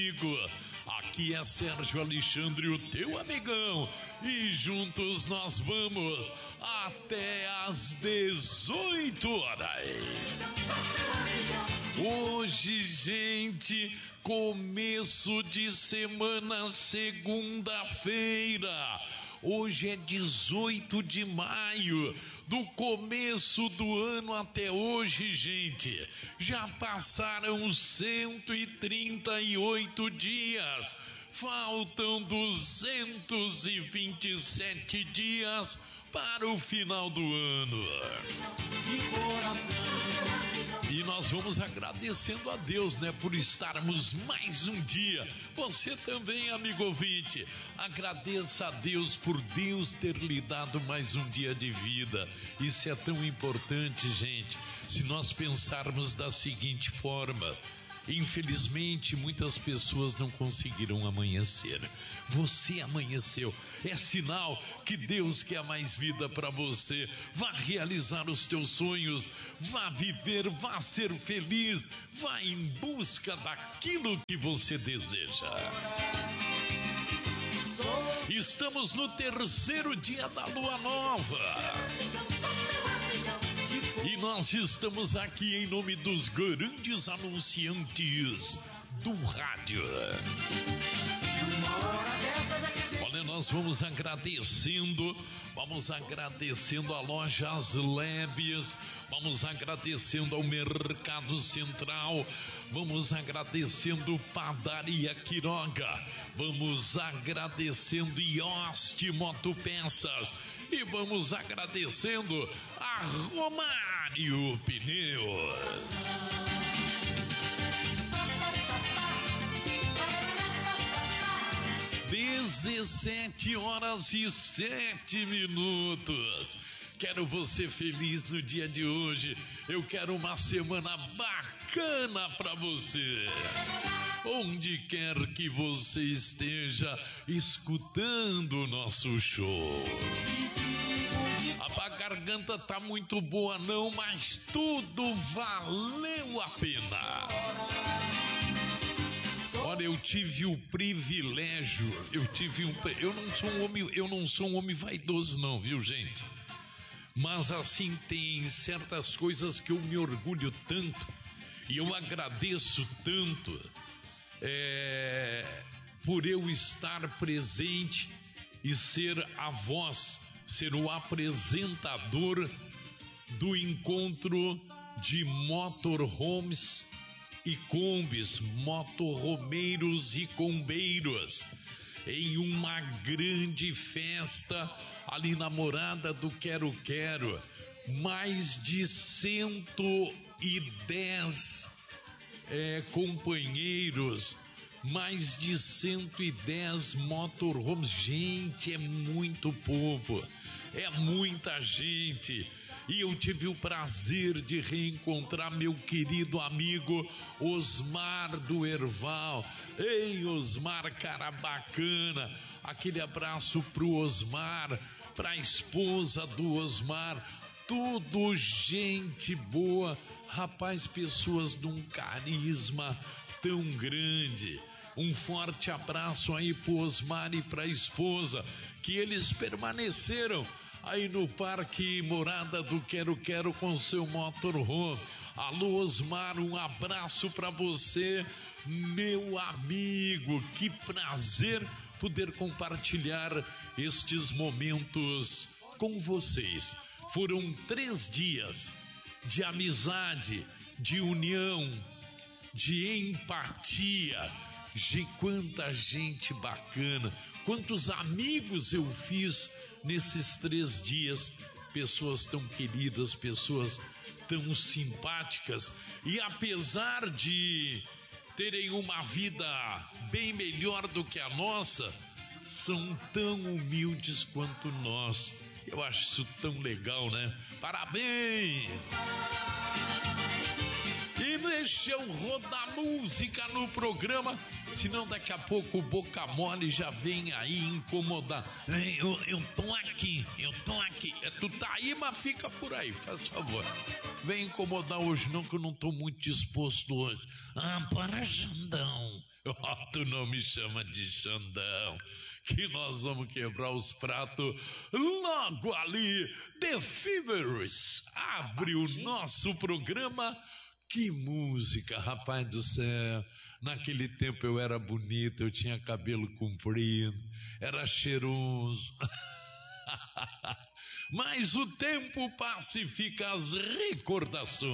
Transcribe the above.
Aqui é Sérgio Alexandre, o teu amigão, e juntos nós vamos até às 18 horas. Hoje, gente, começo de semana, segunda-feira. Hoje é 18 de maio, do começo do ano até hoje, gente. Já passaram 138 dias. Faltam 227 dias para o final do ano. E nós vamos agradecendo a Deus, né, por estarmos mais um dia. Você também, amigo ouvinte, agradeça a Deus por Deus ter lhe dado mais um dia de vida. Isso é tão importante, gente. Se nós pensarmos da seguinte forma: infelizmente, muitas pessoas não conseguiram amanhecer. Você amanheceu. É sinal que Deus quer mais vida para você. Vá realizar os teus sonhos. Vá viver, vá ser feliz. Vá em busca daquilo que você deseja. Estamos no terceiro dia da lua nova. E nós estamos aqui em nome dos grandes anunciantes do rádio. Olha, nós vamos agradecendo a Lojas Leves, vamos agradecendo ao Mercado Central, vamos agradecendo Padaria Quiroga, vamos agradecendo Ioste Motopeças e vamos agradecendo a Romário Pneus. 17h07. Quero você feliz no dia de hoje. Eu quero uma semana bacana para você. Onde quer que você esteja escutando o nosso show. A garganta tá muito boa não, mas tudo valeu a pena. Olha, eu tive o privilégio, eu não sou um homem vaidoso não, viu, gente? Mas assim, tem certas coisas que eu me orgulho tanto e eu agradeço tanto por eu estar presente e ser a voz, ser o apresentador do encontro de motorhomes e combis, motorhomeiros e combeiros, em uma grande festa ali na Morada do Quero Quero. Mais de 110 companheiros, mais de 110 motorhomes. Gente, é muito povo, é muita gente. E eu tive o prazer de reencontrar meu querido amigo Osmar do Herval. Ei, Osmar, cara bacana. Aquele abraço pro Osmar, pra esposa do Osmar. Tudo gente boa. Rapaz, pessoas de um carisma tão grande. Um forte abraço aí pro Osmar e pra esposa, que eles permaneceram aí no Parque Morada do Quero Quero com seu motorhome. Alô, Osmar, um abraço para você, meu amigo. Que prazer poder compartilhar estes momentos com vocês. Foram 3 dias de amizade, de união, de empatia. Quanta gente bacana, quantos amigos eu fiz nesses 3 dias, pessoas tão queridas, pessoas tão simpáticas, e apesar de terem uma vida bem melhor do que a nossa, são tão humildes quanto nós. Eu acho isso tão legal, né? Parabéns! E deixa eu rodar música no programa, senão daqui a pouco o Boca Mole já vem aí incomodar. Eu tô aqui. Tu tá aí, mas fica por aí, faz favor. Vem incomodar hoje não, que eu não tô muito disposto hoje. Ah, para, Xandão. Tu não me chama de Xandão, que nós vamos quebrar os pratos logo ali. The Fevers abre o nosso programa. Que música, rapaz do céu. Naquele tempo eu era bonito, eu tinha cabelo comprido, era cheiroso. Mas o tempo passa e fica as recordações.